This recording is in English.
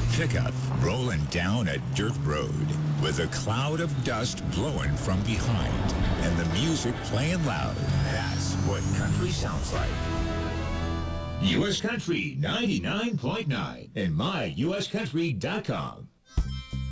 pickup rolling down a dirt road with a cloud of dust blowing from behind and the music playing loud. That's what country sounds like. U.S. Country 99.9 and myuscountry.com.